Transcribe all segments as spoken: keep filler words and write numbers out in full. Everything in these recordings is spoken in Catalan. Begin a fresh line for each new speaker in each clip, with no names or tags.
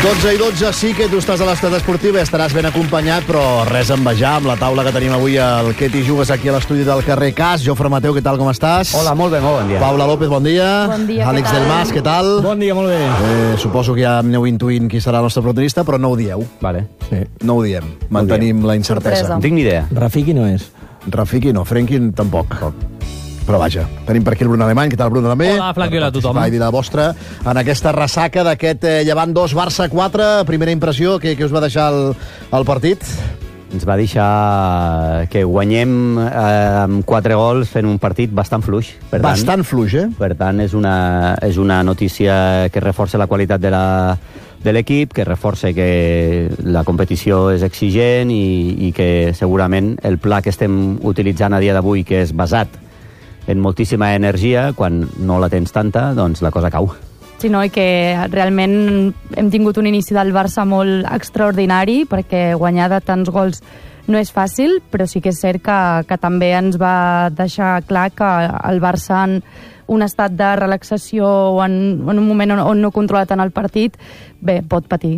dotze i dotze, sí que tu estàs a l'Estat Esportiu i estaràs ben acompanyat, però res a envejar amb la taula que tenim avui al Que t'hi jugues aquí a l'estudi del carrer Cas. Jofre Mateu, què tal, com estàs?
Hola, molt bé, molt bon dia.
Paula López, bon dia.
Bon dia,
Àlex
què tal?
del Mas, què tal?
Bon dia, molt bé.
Eh, suposo que ja aneu intuint qui serà el nostre protagonista, però no ho dieu.
Vale.
Sí, no ho diem. Mantenim la incertesa.
Sorpresa.
No tinc ni idea.
Rafiki no és.
Rafiki no, Frenkin tampoc. Però vaja, tenim per aquí el Bruno Alemany. Què tal, Bruno, també?
Hola, Flac, i hola a tothom.
Va dir la vostra en aquesta ressaca d'aquest eh, Llevant dos, Barça quatre. Primera impressió, què, què us va deixar el, el partit?
Ens va deixar que guanyem eh, amb quatre gols fent un partit bastant fluix. Per tant,
Bastant fluix, eh?
Per tant, és una, és una notícia que reforça la qualitat de la de l'equip, que reforça que la competició és exigent i, i que segurament el pla que estem utilitzant a dia d'avui, que és basat en moltíssima energia, quan no la tens tanta, doncs la cosa cau.
Sí, no, i que realment hem tingut un inici del Barça molt extraordinari, perquè guanyar de tants gols no és fàcil, però sí que és cert que, que també ens va deixar clar que el Barça, en un estat de relaxació o en, en un moment on, on no controla tant el partit, bé, pot patir.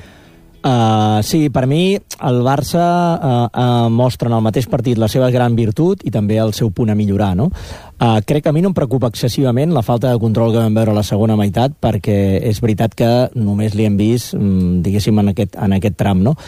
Uh, sí, per mi el Barça uh, uh, mostra en el mateix partit la seva gran virtut i també el seu punt a millorar, no? Uh, crec que a mi no em preocupa excessivament la falta de control que vam veure a la segona meitat, perquè és veritat que només li hem vist, um, diguéssim, en aquest, en aquest tram, no?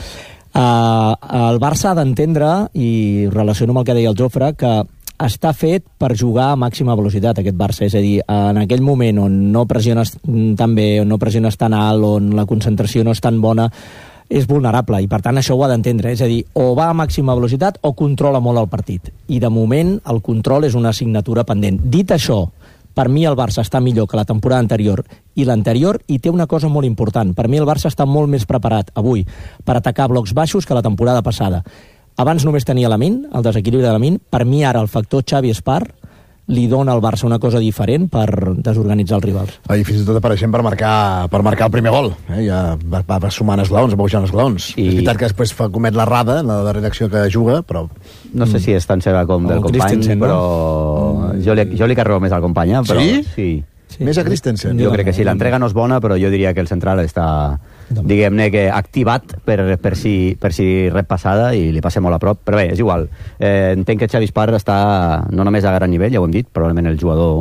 Uh, el Barça ha d'entendre, i relaciono amb el que deia el Jofre, que està fet per jugar a màxima velocitat, aquest Barça. És a dir, en aquell moment on no pressiones tan bé, on no pressiones tan alt, on la concentració no és tan bona, és vulnerable, i per tant això ho ha d'entendre. És a dir, o va a màxima velocitat o controla molt el partit. I de moment el control és una assignatura pendent. Dit això, per mi el Barça està millor que la temporada anterior i l'anterior, i té una cosa molt important. Per mi el Barça està molt més preparat avui per atacar blocs baixos que la temporada passada. Abans només tenia Lamine, el desequilibri de Lamine. Per mi ara el factor Xavi Espart li dona al Barça una cosa diferent per desorganitzar els rivals.
I fins i tot apareixent per marcar, per marcar el primer gol. Eh? Ja va, va, va sumant esglaons, va pujant esglaons. I... És veritat que després fa, comet l'errada en la darrera acció que juga, però...
No sé si és tan seva com del
O
company,
Christensen,
però
no?
jo li, jo li carrego més al company, eh? Però
Sí?
sí.
Sí.
Més a Christensen.
Jo crec que sí, l'entrega no és bona, però jo diria que el central està, diguem-ne, que activat per, per, si, per si rep passada i li passa molt a prop, però bé, és igual. Eh, entenc que Xavi Espart està no només a gran nivell, ja ho hem dit, probablement el jugador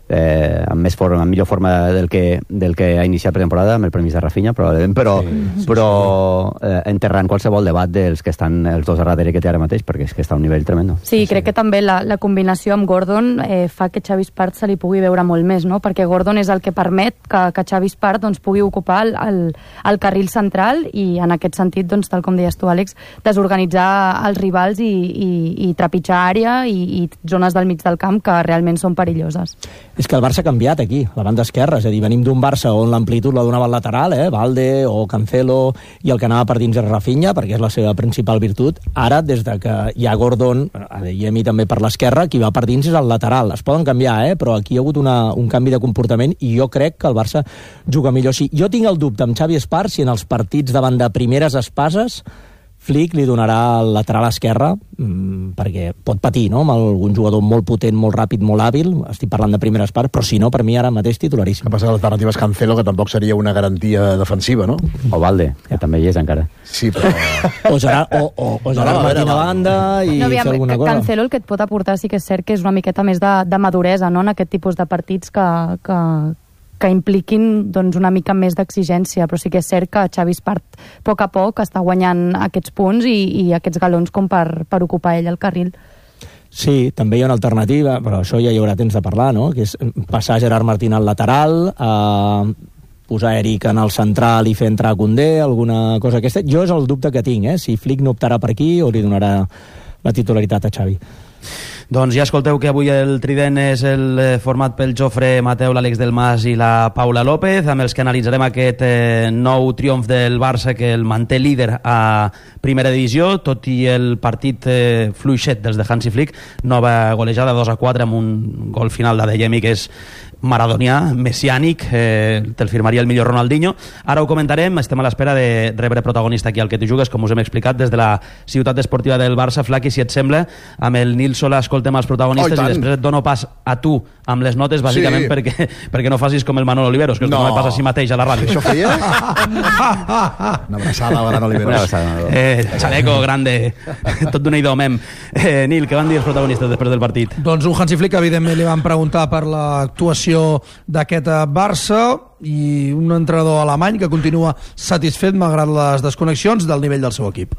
eh, amb més forma, amb millor forma del que, del que ha iniciat pretemporada, amb el permís de Rafinha, probablement, però, sí, sí, però eh, enterrant qualsevol debat dels que estan els dos a darrere que té ara mateix, perquè és que està a un nivell tremendo.
Sí, crec que també la, la combinació amb Gordon eh, fa que Xavi Espart se li pugui veure molt més, no? Perquè Gordon és el que permet que, que Xavi Espart doncs, pugui ocupar el, el, el carril central i en aquest sentit, doncs, tal com deies tu, Àlex, desorganitzar els rivals i, i, i trepitjar àrea i, i zones del mig del camp que realment són perilloses.
És que el Barça ha canviat aquí, la banda esquerra. És a dir, venim d'un Barça on l'amplitud la donava al lateral, eh? Valde o Cancelo, i el que anava per dins és Rafinha, perquè és la seva principal virtut. Ara, des de que hi ha Gordon, Adeyemi també per l'esquerra, qui va per dins és el lateral. Es poden canviar, eh? Però aquí hi ha hagut una, un canvi de comportament i jo crec que el Barça juga millor així. Jo tinc el dubte amb Xavi Espart si en els partits davant de primeres espases Flick li donarà el lateral esquerre, mmm, perquè pot patir, no?, amb algun jugador molt potent, molt ràpid, molt hàbil. Estic parlant de primeres parts, però si no, per mi ara mateix titularíssim.
El que passa que l'alternativa és Cancelo, que tampoc seria una garantia defensiva, no?
O Valde, que ja. també hi és encara.
Sí, però...
O Gerard, o, o, o Gerard no, Martín a banda i
no, aviam,
fer alguna cosa.
Cancelo el que et pot aportar sí que és cert que és una miqueta més de, de maduresa, no?, en aquest tipus de partits que... que que impliquin doncs, una mica més d'exigència, però sí que és cert que Xavi Espart a poc a poc està guanyant aquests punts i, i aquests galons com per, per ocupar ell el carril.
Sí, també hi ha una alternativa, però això ja hi haurà temps de parlar, no?, que és passar Gerard Martín al lateral, eh, posar Eric en el central i fer entrar Koundé, alguna cosa aquesta. Jo és el dubte que tinc, eh? Si Flick no optarà per aquí o li donarà la titularitat a Xavi.
Doncs ja escolteu que avui el trident és el format pel Jofre Mateu, l'Àlex del Mas i la Paula López, amb els que analitzarem aquest eh, nou triomf del Barça que el manté líder a primera divisió, tot i el partit eh, fluixet dels de Hansi Flick. Nova golejada dos a quatre amb un gol final d'Adeyemi que és maradonià, messiànic, eh, te'l firmaria el millor Ronaldinho. Ara ho comentarem, estem a l'espera de rebre protagonista aquí al Que tu jugues, com us hem explicat, des de la ciutat esportiva del Barça. Flaqui, si et sembla, amb el Nil Sola escoltem els protagonistes oh, i, i després et dono pas a tu amb les notes, bàsicament sí. perquè, perquè no facis com el Manolo Oliveros, que no. no passa a si mateix a la ràdio.
Això feia? Una abraçada al gran Oliveros. Una abraçada.
Eh, xaleco, grande, tot d'una idò, mem. Eh, Nil, què van dir els protagonistes després del partit?
Doncs un Hansi Flick, evidentment, li van preguntar per l'actuació d'aquest Barça i un entrenador alemany que continua satisfet malgrat les desconnexions del nivell del seu equip.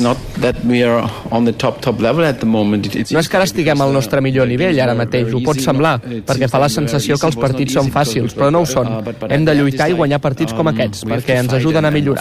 No és que ara estiguem al nostre millor nivell ara mateix, ho pot semblar, perquè fa la sensació que els partits són fàcils, però no ho són. Hem de lluitar i guanyar partits com aquests, perquè ens ajuden a millorar.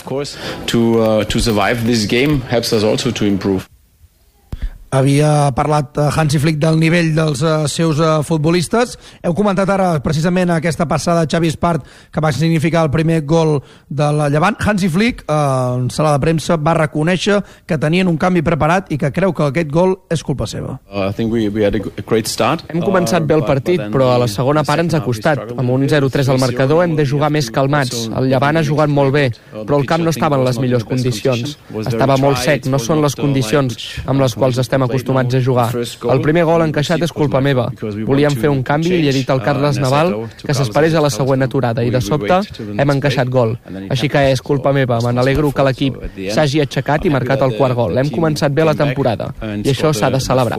Havia parlat Hansi Flick del nivell dels uh, seus uh, futbolistes. Heu comentat ara precisament aquesta passada de Xavi Espart que va significar el primer gol del Llevant. Hansi Flick, uh, en sala de premsa, va reconèixer que tenien un canvi preparat i que creu que aquest gol és culpa seva.
Uh, we, we Hem començat bé el partit, però a la segona part ens ha costat. Amb un zero tres al marcador hem de jugar més calmats. El Llevant ha jugat molt bé, però el camp no estava en les millors condicions. Estava molt sec, no són les condicions amb les quals estem acostumats a jugar. El primer gol encaixat és culpa meva. Volíem fer un canvi i he dit al Carles Naval que s'esperés a la següent aturada i de sobte hem encaixat gol. Així que és culpa meva. Me n'alegro que l'equip s'hagi aixecat i marcat el quart gol. Hem començat bé la temporada i això s'ha de celebrar.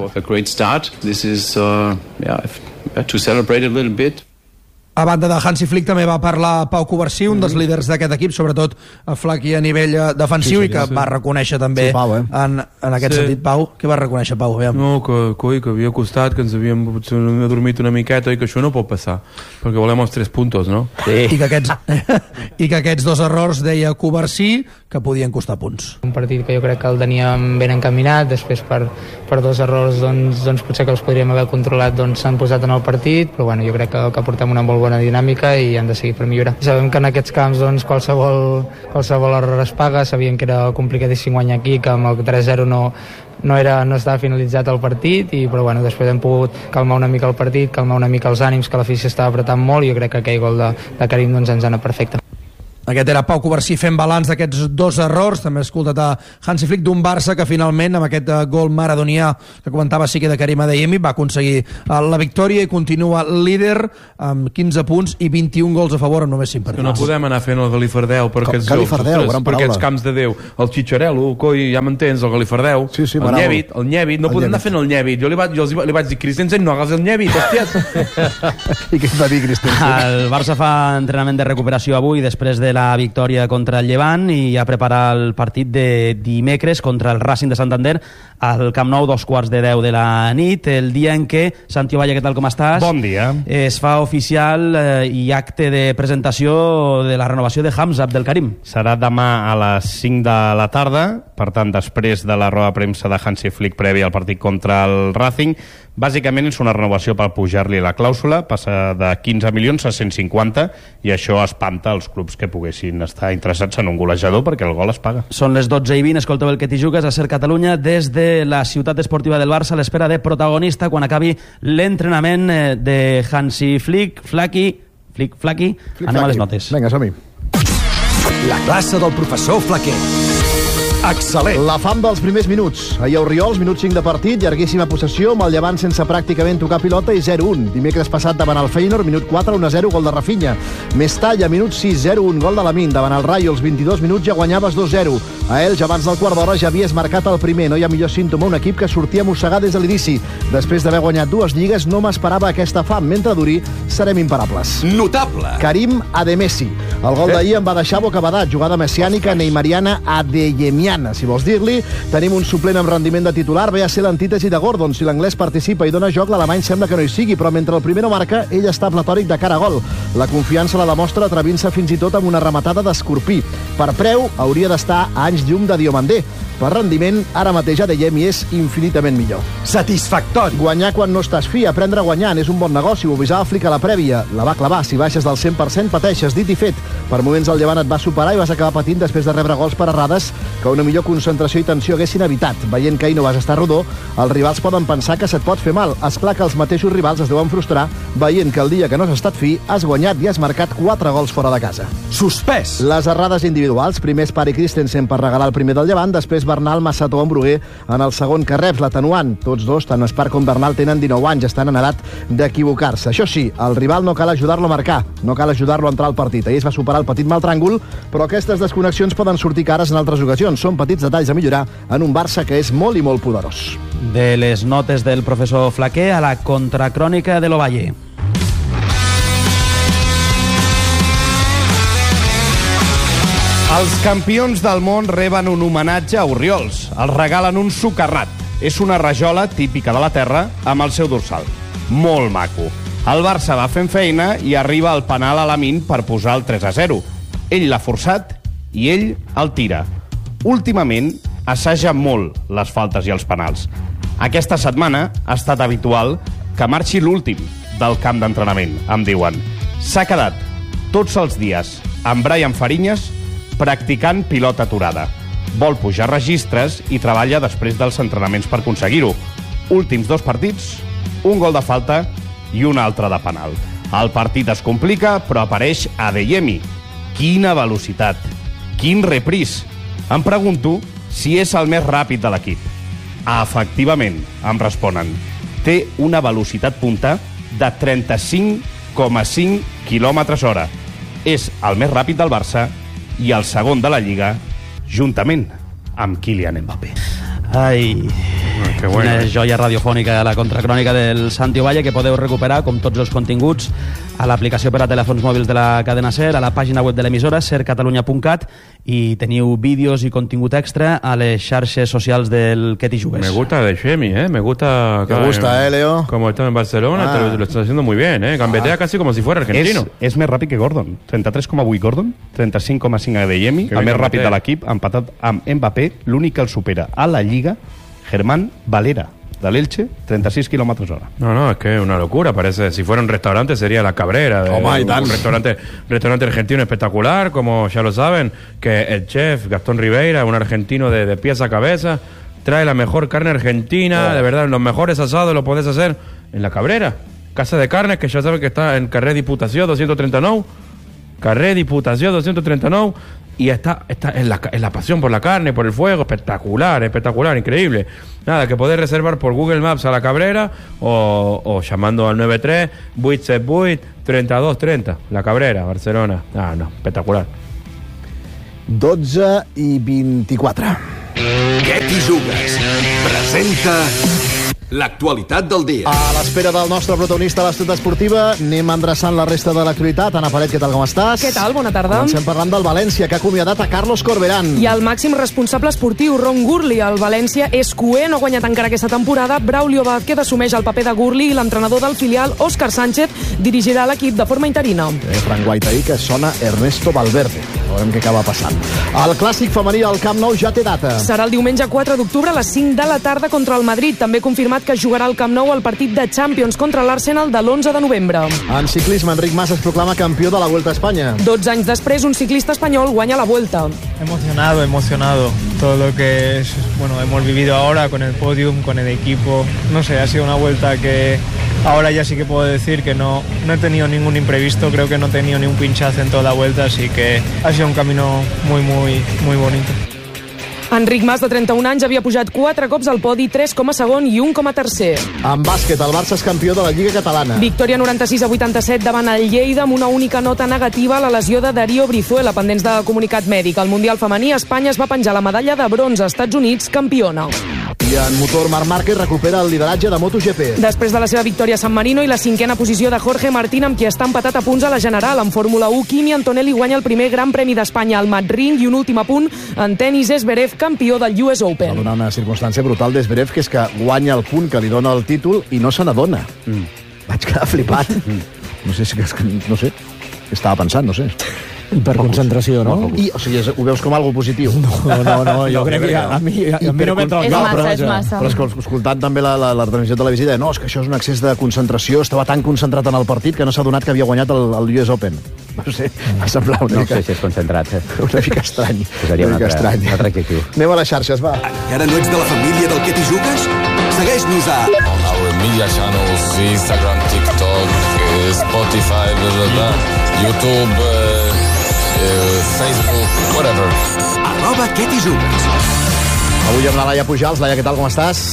A banda de Hansi Flick també va parlar Pau Covarsí, un dels líders d'aquest equip, sobretot a Flaqui a nivell defensiu, sí, sí, i que sí. va reconèixer també sí, Pau, eh? en, en aquest sí. sentit. Pau, què va reconèixer Pau? Aviam.
No, que, coi, que havia costat, que ens havíem potser adormit una miqueta i que això no pot passar, perquè volem els tres puntos, no?
Sí. I, que aquests, I que aquests dos errors, deia Covarsí, que podien costar punts.
Un partit que jo crec que el teníem ben encaminat, després per, per dos errors doncs, doncs potser que els podríem haver controlat doncs s'han posat en el partit, però bueno, jo crec que, que portem una molt bona dinàmica i han de seguir per millorar. Sabem que en aquests camps doncs, qualsevol, qualsevol error es paga, sabíem que era complicadíssim guanyar aquí, que amb el tres zero no, no, era, no estava finalitzat el partit, i, però bueno, després hem pogut calmar una mica el partit, calmar una mica els ànims, que l'afició estava apretant molt, i jo crec que aquell gol de, de Karim doncs, ens ha anat perfecte.
Aquest era Pau Covarsí fent balanç d'aquests dos errors. També he escoltat a Hansi Flick d'un Barça que finalment amb aquest gol maradonià que comentava sí que de Karim Adeyemi va aconseguir la victòria i continua líder amb quinze punts i vint-i-un gols a favor en només cinc partits.
Que no podem anar fent el galifardeu per aquests,
galifardeu,
ostres, per aquests camps de Déu. El Xitxarel·lo, coi, ja m'entens, el galifardeu,
sí, sí,
el nyèvit, el nyèvit, no el podem nyèvit. anar fent el nyèvit. Jo li, va, jo li vaig dir, Christensen, no hagas el nyèvit, hòsties.
I què va dir Christensen?
El Barça fa entrenament de recuperació avui després de la victòria contra el Llevant i ja prepara el partit de dimecres contra el Racing de Santander al Camp Nou, dos quarts de deu de la nit, el dia en què, Santi Ovalle, què tal, com estàs?
Bon dia.
Es fa oficial eh, i acte de presentació de la renovació de Hamza Abdelkarim.
Serà demà a les cinc de la tarda, per tant, després de la roda de premsa de Hansi Flick previ al partit contra el Racing. Bàsicament és una renovació per pujar-li la clàusula, passa de quinze milions a cent cinquanta, i això espanta els clubs que poguessin estar interessats en un golejador perquè el gol es paga.
Són les dotze i vint, escolteu el Que t'hi jugues a Ser Catalunya des de la ciutat esportiva del Barça a l'espera de protagonista quan acabi l'entrenament de Hansi Flick. Flaqui, Flick, Flaqui, anem a les notes.
Vinga, som-hi.
La classe del professor Flaquer. Excel·lent.
La fam dels primers minuts. Ahir a Oriols, minut cinc de partit, llarguíssima possessió, amb el Llevant sense pràcticament tocar pilota i zero un. Dimecres passat davant el Feyenoord, minut quatre, un a zero, gol de Rafinha. Mestalla, minut sis, zero un, gol de Lamin. Davant el Rayo, als vint-i-dos minuts ja guanyaves dos zero. A Elx, abans del quart d'hora, ja havies marcat el primer. No hi ha millor símptoma un equip que sortia mossegar des de l'inici. Després d'haver guanyat dues lligues, no m'esperava aquesta fam. Mentre duri, serem imparables.
Notable.
Karim Ademessi. El gol d'ahir em va deixar bocabadat. Jugada messiànica neymariana adeyemiana, si vols dir-li. Tenim un suplent amb rendiment de titular, ve a ser l'antítesi de Gordon. Si l'anglès participa i dona joc, l'alemany sembla que no hi sigui, però mentre el primer no marca, ell està platòric de cara a gol. La confiança la demostra atrevint-se fins i tot amb una rematada d'Escorpí. Per preu, hauria d'estar a anys llum de Diomandé. Per rendiment, ara mateix Adeyemi és infinitament millor.
Satisfactori.
Guanyar quan no estàs fi, aprendre guanyant, és un bon negoci, ho avisava Flick a la prèvia. La va clavar, si baixes del cent per cent pateixes, dit i fet. Per moments el Llevant et va superar i vas acabar patint després de rebre gols per errades que una millor concentració i tensió haguessin evitat. Veient que ahir no vas estar rodó, els rivals poden pensar que se't pot fer mal. Esclar que els mateixos rivals es deuen frustrar veient que el dia que no has estat fi has guanyat i has marcat quatre gols fora de casa.
Suspès!
Les errades individuals, primer Spari Christensen per regalar el primer del Llevant, després Bernal, Massató en Bruguer en el segon que reps, l'atenuant. Tots dos, tant Spar com Bernal, tenen dinou anys, estan en edat d'equivocar-se. Això sí, el rival no cal ajudar-lo a marcar, no cal ajudar-lo a entrar al partit. Ahir es va superar el petit mal tràngol, però aquestes desconnexions poden sortir cares en altres ocasions. Són petits detalls a millorar en un Barça que és molt i molt poderós.
De les notes del professor Flaquer a la contracrònica de l'Ovalle.
Els campions del món reben un homenatge a Orriols. Els regalen un socarrat. És una rajola típica de la terra amb el seu dorsal. Molt maco. El Barça va fent feina i arriba al penal a Lamine per posar el tres a zero. Ell l'ha forçat i ell el tira. Últimament assaja molt les faltes i els penals. Aquesta setmana ha estat habitual que marxi l'últim del camp d'entrenament, em diuen. S'ha quedat tots els dies amb Brian Fariñas practicant pilota aturada. Vol pujar registres i treballa després dels entrenaments per aconseguir-ho. Últims dos partits, un gol de falta i un altre de penal. El partit es complica, però apareix Adeyemi. Quina velocitat! Quin repris! Em pregunto si és el més ràpid de l'equip. Efectivament, em responen. Té una velocitat punta de trenta-cinc coma cinc quilòmetres hora. És el més ràpid del Barça i el segon de la Lliga, juntament amb Kylian Mbappé.
Ai,
que bueno.
Una joia radiofònica, la contracrònica del Santi Ovalle, que podeu recuperar, com tots els continguts, a l'aplicació per a telèfons mòbils de la cadena SER, a la pàgina web de l'emissora, ser catalunya punt cat, i teniu vídeos i contingut extra a les xarxes socials del Que t'hi jugues.
Me gusta de Chemi, ¿eh? Me gusta...
Me gusta, ¿eh, Leo?
Como está en Barcelona,
Ah.
te lo, lo está haciendo muy bien, ¿eh? Gambetea ah. casi como si fuera argentino.
És, és més ràpid que Gordon. trenta-tres coma vuit Gordon, trenta-cinc coma cinc Adeyemi, el més ràpid de l'equip, empatat amb Mbappé. L'únic que el supera a la Lliga, Germán Valera, de l'Elche, treinta-sis kilómetros hora.
No, no, es que es una locura, parece. Si fuera un restaurante sería La Cabrera. De,
Toma, y
un,
tal.
un restaurante, restaurante argentino espectacular, como ya lo saben, que el chef Gastón Ribeira, un argentino de, de pies a cabeza, trae la mejor carne argentina, oh. de verdad, los mejores asados los podés hacer en La Cabrera. Casa de carnes, que ya saben que está en Carré Diputación doscientos treinta y nueve. Carré Diputación doscientos treinta y nueve. Y está, está en, la, en la pasión por la carne, por el fuego, espectacular, espectacular, increíble. Nada, que podés reservar por Google Maps a La Cabrera o, o llamando al nueve tres vuit set vuit trenta dos trenta. La Cabrera, Barcelona. Ah, no, espectacular.
dotze i vint-i-quatre.
Què t'hi jugues? Presenta l'actualitat del dia.
A l'espera del nostre protagonista a l'Estat Esportiva, anem endreçant la resta de l'actualitat. Anna Paret, què tal, com estàs?
Què tal? Bona tarda.
Comencem parlant del València, que ha acomiadat a Carlos Corberán.
I el màxim responsable esportiu, Ron Gurli. El València és cuer, no ha guanyat encara aquesta temporada. Braulio Vázquez assumeix el paper de Gurli i l'entrenador del filial, Òscar Sánchez, dirigirà l'equip de forma interina.
Eh, Frank White ahir, que sona Ernesto Valverde. Veurem què acaba passant. El clàssic femení al Camp Nou ja té data.
Serà el diumenge quatre d'octubre a les cinc de la tarda contra el Madrid. També confirmat que jugarà al Camp Nou el partit de Champions contra l'Arsenal de l'onze de novembre.
En ciclisme, Enric Mas es proclama campió de la Vuelta a Espanya.
dotze anys després, un ciclista espanyol guanya la Vuelta.
Emocionado, emocionado. Todo lo que es, bueno, hemos vivido ahora con el podium, con el equipo. No sé, ha sido una vuelta que ahora ya sí que puedo decir que no, no he tenido ningún imprevisto. Creo que no he tenido ni un pinchazo en toda la vuelta, así que ha sido un camino muy, muy, muy bonito.
Enric Mas, de trenta-un anys, havia pujat quatre cops al podi, tres com a segon i un com a tercer.
En bàsquet, el Barça és campió de la Lliga Catalana.
Victòria noranta-sis a vuitanta-set davant el Lleida, amb una única nota negativa a la lesió de Darío Brizuela, pendents de comunicat mèdic. Al Mundial femení, Espanya es va penjar la medalla de bronze. Estats Units, campiona.
I en motor, Marc Márquez recupera el lideratge de MotoGP.
Després de la seva victòria a San Marino i la cinquena posició de Jorge Martín, amb qui està empatat a punts a la general. En Fórmula u, Kimi Antonelli guanya el primer Gran Premi d'Espanya al Madrid. I un últim apunt, en tenis, Zverev, campió del U S Open.
Va donar una circumstància brutal d'Zverev, que és que guanya el punt que li dona el títol i no se n'adona. Mm. Vaig quedar flipat. Mm. No sé si... No sé. Estava pensant, no sé.
Hiperconcentració, no?
I, o sigui, ho veus com algo positiu?
No, no, no, jo crec que a mi, a mi no m'entra el
És
cap.
massa, és massa.
Però és que escoltant també la, la, la transmissió televisiva, no, és que això és un excés de concentració, estava tan concentrat en el partit que no s'ha donat que havia guanyat el, el U S Open. No sé, va semblar una
No
mica...
sé si és concentrat. Eh?
Una mica estrany.
Seria
una
un
mica
altre,
estrany.
un altre adjectiu.
Anem a les xarxes, va.
Encara no ets de la família del Que t'hi jugues? Segueix-nos a...
On our media channels, Instagram, TikTok, eh, Spotify, blah, blah, blah, YouTube, eh, eh, Facebook, whatever.
Arroba Que t'hi jugues.
Avui amb la Laia Pujals. Laia, què tal, com estàs?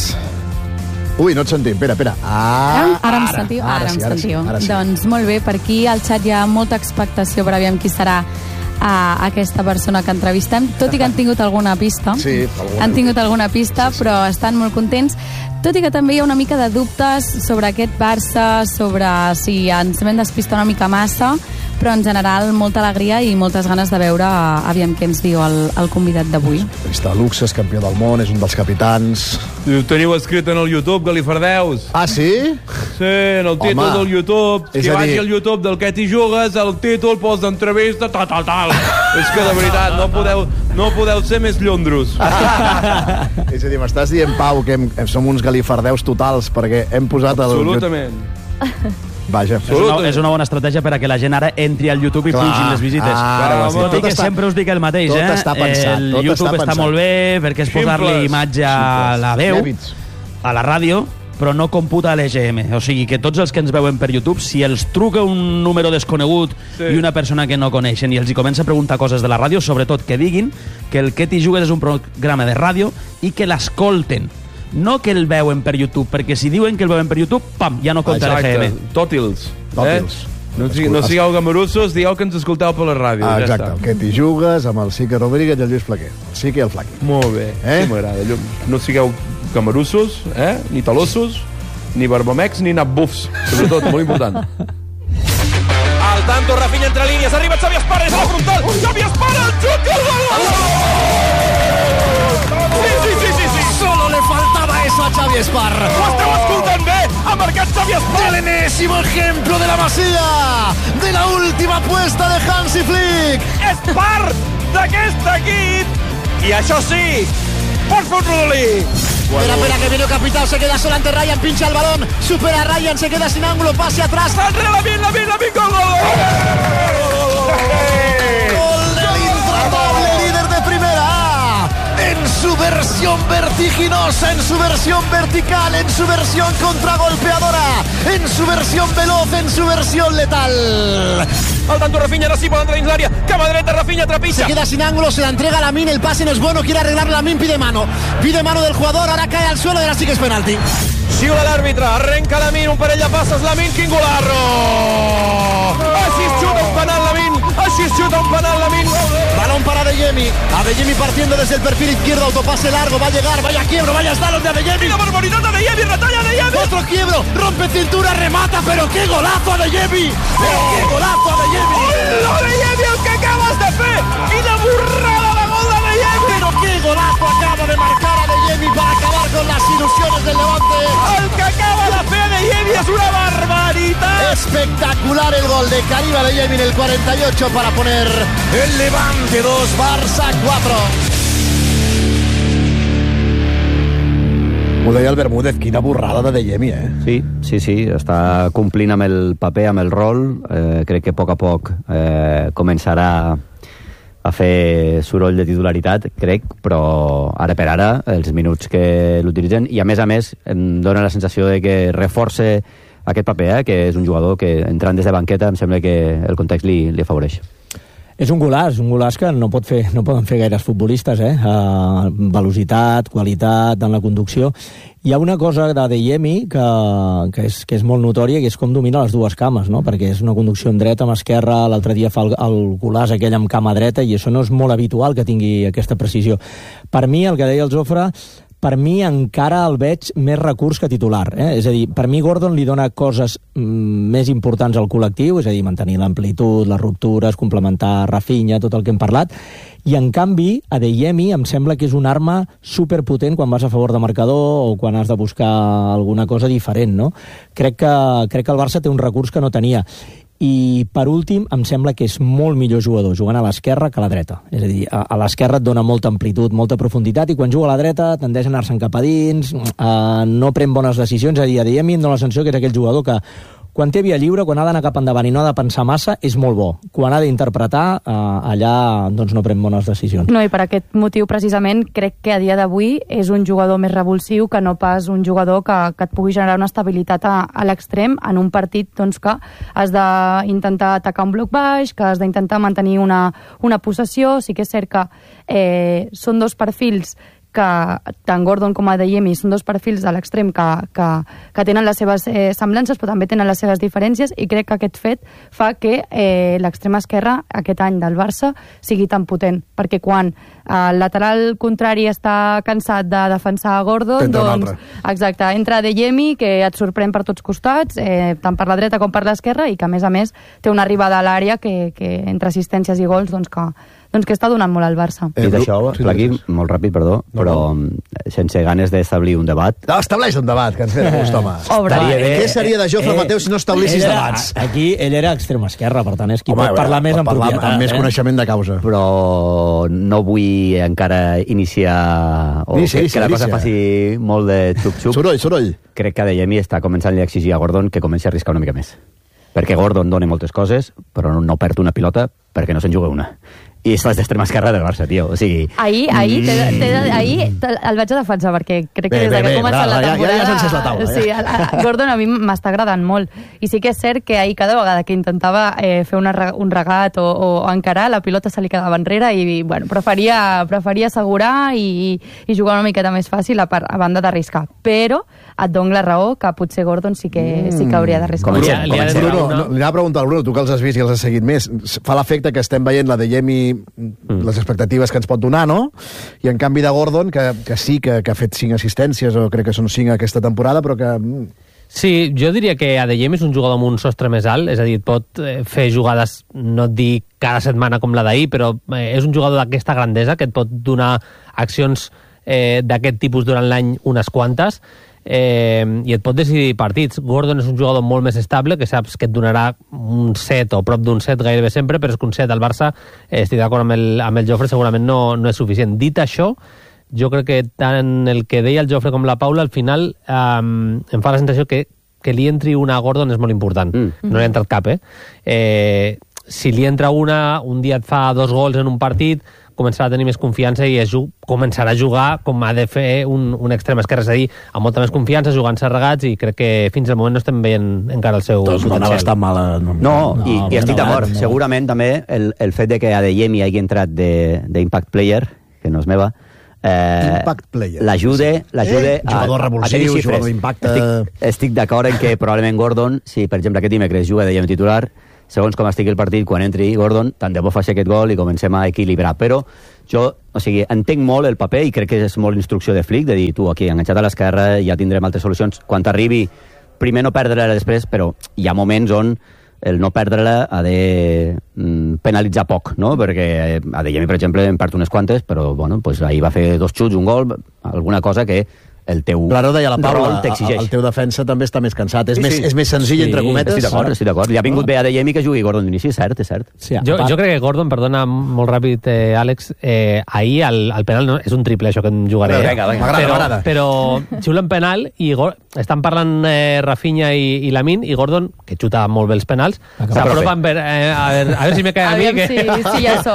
Ui, no et sentim, espera, espera. Ah,
ara em sentiu? Ara,
sí,
em
ara sí,
sentiu.
ara sí.
Doncs molt bé, per aquí al xat hi ha molta expectació per aviam qui serà a aquesta persona que entrevistem, tot i que han tingut alguna pista.
Sí, alguna.
Han tingut alguna pista, sí, sí. Però estan molt contents, tot i que també hi ha una mica de dubtes sobre aquest Barça, sobre si ens vam despistar una mica massa, però en general molta alegria i moltes ganes de veure aviam què ens diu el, el convidat d'avui.
Està luxe, és campió del món, és un dels capitans.
I ho teniu escrit en el YouTube, Galifardeus.
Ah, sí?
Sí, en el títol
Home,
del YouTube.
és
Qui
a
vagi
dir-
al YouTube del Que t'hi jugues, el títol post d'entrevista, tal, tal, tal. És que, de veritat, no podeu, no podeu ser més llondros.
És a dir, m'estàs dient, Pau, que hem, som uns galifardeus totals perquè hem posat el...
Absolutament.
Vaja.
És una, és una bona estratègia per a que la gent ara entri al YouTube i
Clar.
pugin les visites.
Ah,
Clar,
sí,
tot,
tot
i que
està-
sempre us dic el mateix,
tot
eh?
està pensat,
el
tot
YouTube
està
està,
pensat.
molt bé perquè és posar-li
Ximples.
imatge a
Ximples.
la veu,
Dèbits.
a la ràdio, però no computa l'E G M. O sigui que tots els que ens veuen per YouTube, si els truca un número desconegut
Sí.
i una persona que no coneixen i els hi comença a preguntar coses de la ràdio, sobretot que diguin que el Que t'hi jugues és un programa de ràdio i que l'escolten. No que el veuen per YouTube, perquè si diuen que el veuen per YouTube, pam, ja no compta l'E G M.
Exacte, tòtils.
Tòtils.
Eh? No, sigui, no sigueu gamarussos, dieu que ens escolteu per la ràdio.
Ah,
ja
exacte,
està.
el Que t'hi jugues amb el Sique Rodríguez i el Lluís Flaquer. El Sique i el Flaquer.
Molt bé,
Eh?
sí m'agrada. Allò- No sigueu gamarussos, eh? Ni talossos, ni barbamecs, ni nabufs. Sobretot, molt important.
Al tanto, Rafinha entre línies, arriba Xavi Esparra, és a la frontal, Xavi Esparra, el xut i el gol! Sí, sí, sí, sí, sí.
Solo le faltaba eso a Xavi Esparra.
Ho esteu escoltant bé? Ha marcat Xavi Esparra!
El enésimo ejemplo de la Masía, de la última apuesta de Hansi Flick.
És part d'aquest equip! I això sí, pots fer un rodolí!
Espera, espera, que viene Capitao, se queda solo ante Ryan, pincha el balón, supera a Ryan, se queda sin ángulo, pase atrás.
Entra la Min, la Min, la Min, gol, gol, gol!
Gol del intratable líder de Primera A, en su versión vertiginosa, en su versión vertical, en su versión contragolpeadora, en su versión veloz, en su versión letal.
Al tanto, Rafinha, ara sí poden entrar dins l'àrea, cama dreta, Rafinha, trepitja.
Se queda sin ángulo, se la entrega a Lamin, el pase no es bueno, quiere arreglar Lamin, pide mano, pide mano del jugador, ahora cae al suelo y ahora sí que es penalti.
Xiula l'àrbitre, arrenca la Min, un parell de passes, la Min, quin golarro! Així es xuta un penal, la Min, així es xuta un penal, la Min.
Balón para Adeyemi, Adeyemi partiendo desde el perfil izquierdo, autopase largo, va a llegar, vaya quiebro, vaya slalom de Adeyemi.
La barbaridad de Adeyemi, retalla Adeyemi.
Otro quiebro, rompe cintura, remata, pero qué golazo Adeyemi, pero qué golazo Adeyemi.
Hola, Adeyemi, el que acabes de fer! Quina borrada de gol d'Adeyemi!
Pero qué golazo acaba de marcar Adeyemi para acabar con las ilusiones del Levante.
El que acaba de fer Adeyemi és una barbaritat!
Espectacular el gol de Karim Adeyemi en el cuarenta y ocho para poner el Levante dos, Barça cuatro. Ho deia el Bermúdez, quina borrada d'Adeyemi, eh?
Sí, sí, sí, està complint amb el paper, amb el rol. Eh, crec que a poc a poc eh, començarà a fer soroll de titularitat, crec, però ara per ara, els minuts que l'utilitzen, i a més a més em dóna la sensació de que reforce aquest paper, eh, que és un jugador que entrant des de banqueta em sembla que el context li, li afavoreix.
És un golaç, un golaç que no, pot fer, no poden fer gaires futbolistes, eh? Uh, velocitat, qualitat en la conducció. Hi ha una cosa d'Adeyemi que, que, és, que és molt notòria, que és com domina les dues cames, no? Perquè és una conducció amb dreta, amb esquerra, l'altre dia fa el, el golaç aquell amb cama dreta, i això no és molt habitual que tingui aquesta precisió. Per mi, el que deia el Jofre, per mi encara el veig més recurs que titular. Eh? És a dir, per mi Gordon li dona coses mm, més importants al col·lectiu, és a dir, mantenir l'amplitud, les ruptures, complementar Rafinha, tot el que hem parlat, i en canvi Adeyemi em sembla que és una arma superpotent quan vas a favor de marcador o quan has de buscar alguna cosa diferent, no? Crec que, crec que el Barça té un recurs que no tenia. i per últim em sembla que és molt millor jugador jugant a l'esquerra que a la dreta. És a dir, a, a l'esquerra et dona molta amplitud, molta profunditat, i quan juga a la dreta tendeix a anar-se'n cap a dins, eh, no pren bones decisions. A dir, a dir, a mi em dona la sensació que és aquell jugador que quan té via lliure, quan ha d'anar cap endavant i no ha de pensar massa, és molt bo. Quan ha d'interpretar, eh, allà doncs, no pren bones decisions.
No, i per aquest motiu, precisament, crec que a dia d'avui és un jugador més revulsiu que no pas un jugador que, que et pugui generar una estabilitat a, a l'extrem en un partit doncs, que has d'intentar atacar un bloc baix, que has d'intentar mantenir una, una possessió. Sí que és cert que eh, són dos perfils que tant Gordon com Adeyemi són dos perfils a l'extrem que, que, que tenen les seves eh, semblances, però també tenen les seves diferències, i crec que aquest fet fa que eh, l'extrem esquerra aquest any del Barça sigui tan potent, perquè quan eh, el lateral contrari està cansat de defensar Gordon,
Entra
doncs exacte, entra Adeyemi, que et sorprèn per tots costats, eh, tant per la dreta com per l'esquerra, i que a més a més té una arribada a l'àrea que, que entre assistències i gols doncs que doncs que està donant molt al Barça.
Eh, Dit això, sí, aquí, molt ràpid, perdó, no, però no. sense ganes d'establir un debat...
No, estableix un debat, que ens ve de gust, home.
Obre.
Què seria de Jofre eh, Mateu si no establissis
era,
debats?
Aquí ell era extrema esquerra, per tant, és qui
home,
pot parlar més en propietat.
Amb més eh? coneixement de causa.
Però no vull encara iniciar... O inicia, que, inicia, que la cosa inicia. faci molt de xup-xup.
Soroll, soroll.
Crec que Adeyemi està començant a exigir a Gordon que comenci a arriscar una mica més. Perquè Gordon dona moltes coses, però no, no perd una pilota perquè no se'n juga una. I és d'extrema esquerra del Barça, tio. O sigui...
Ahir, ahir, mm... te, te, ahir el vaig a defensar, perquè crec que bé, des que ha començat la temporada...
Ja, ja s'ha la taula.
Sí, a, a Gordon a mi m'està agradant molt. I sí que és cert que ahir cada vegada que intentava eh, fer una, un regat o, o encarar, la pilota se li quedava enrere i, bueno, preferia, preferia assegurar i, i jugar una miqueta més fàcil a, part, a banda d'arriscar. Però et dono la raó que potser Gordon sí que, mm. sí que hauria d'arriscar.
Li, li, li, Bruno, no, li anava a preguntar al Bruno, tu que els has vist i els has seguit més, fa l'efecte que estem veient la Adeyemi, mm. les expectatives que ens pot donar, no? I en canvi de Gordon, que, que sí que, que ha fet cinc assistències, o crec que són cinc aquesta temporada, però que...
Sí, jo diria que Adeyemi és un jugador amb un sostre més alt, és a dir, pot fer jugades, no et dic cada setmana com la d'ahir, però és un jugador d'aquesta grandesa que et pot donar accions eh, d'aquest tipus durant l'any unes quantes, eh, i et pot decidir partits. Gordon és un jugador molt més estable, que saps que et donarà un set o prop d'un set gairebé sempre, però és que un set al Barça, eh, estic d'acord amb, el, amb el Jofre, segurament no, no és suficient. Dit això, jo crec que tant el que deia el Jofre com la Paula, al final eh, em fa la sensació que, que li entri una a Gordon és molt important. Mm. No li ha entrat cap, eh? eh? Si li entra una, un dia et fa dos gols en un partit, començarà a tenir més confiança i es començarà a jugar com ha de fer un, un extrem esquerre, és a dir, amb molta més confiança, jugant-se regats, i crec que fins al moment no estem veient encara el seu
doncs
potencial.
No anava estar mala. No,
no, no i, i estic d'acord. No. Segurament també el, el fet de que Adeyemi hagi entrat d'impact player, que no és meva, eh,
Impact player.
L'ajude l'ajude
eh, jugador revulsiu, jugador d'impacte.
Estic, estic d'acord en que probablement Gordon, si per exemple aquest dimecres juga Adeyemi titular, segons com estigui el partit, quan entri Gordon, tant de bo faci aquest gol i comencem a equilibrar. Però jo, o sigui, entenc molt el paper i crec que és molt instrucció de Flick, de dir, tu, aquí, enganxat a l'esquerra, ja tindrem altres solucions. Quan t'arribi, primer no perdre-la després, però hi ha moments on el no perdre-la ha de mm, penalitzar poc, no? Perquè Adeyemi, per exemple, en perd unes quantes, però, bueno, pues ahir va fer dos xuts, un gol, alguna cosa que el teu
Claro, deia la Paula,
t'exigeix.
El teu defensa també està més cansat. És,
sí,
més,
sí.
és més senzill, sí, entre cometes.
Estic d'acord, estic d'acord. Li ha vingut bé a Adeyemi que jugui Gordon d'inici, és cert, és cert.
Sí, jo, jo crec que Gordon, perdona molt ràpid, eh, Àlex, eh, ahir al, al penal no, és un triple, això que em jugaré.
Però, venga, venga.
Però,
m'agrada.
però xiulen penal i Go estan parlant eh, Rafinha i, i Lamin, i Gordon, que xuta molt bé els penals, s'apropen per... Eh, a, veure, a veure si me cae a mi.
Que... Si, si ja